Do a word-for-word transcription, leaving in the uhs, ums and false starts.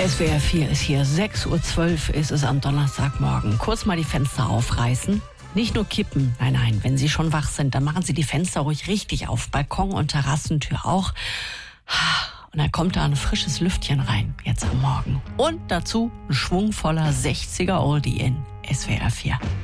S W R vier ist hier, sechs Uhr zwölf ist es am Donnerstagmorgen. Kurz mal die Fenster aufreißen. Nicht nur kippen, nein, nein, wenn Sie schon wach sind, dann machen Sie die Fenster ruhig richtig auf. Balkon und Terrassentür auch. Und dann kommt da ein frisches Lüftchen rein, jetzt am Morgen. Und dazu ein schwungvoller sechziger Oldie in S W R vier.